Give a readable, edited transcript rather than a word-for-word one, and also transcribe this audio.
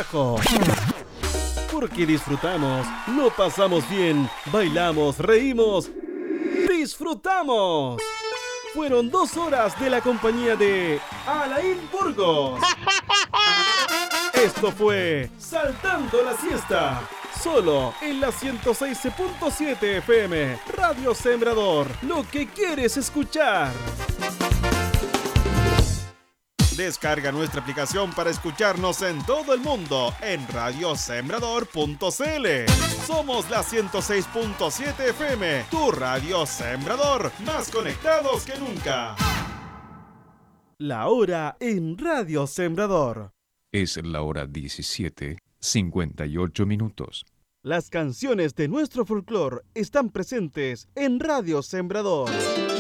trabajo. Porque disfrutamos, lo pasamos bien, bailamos, reímos, disfrutamos. Fueron 2 horas de la compañía de Alain Burgos. Esto fue Saltando la Siesta, solo en la 106.7 FM, Radio Sembrador, lo que quieres escuchar. Descarga nuestra aplicación para escucharnos en todo el mundo en radiosembrador.cl. Somos la 106.7 FM, tu Radio Sembrador, más conectados que nunca. La hora en Radio Sembrador. Es la hora 17:58. Las canciones de nuestro folclore están presentes en Radio Sembrador.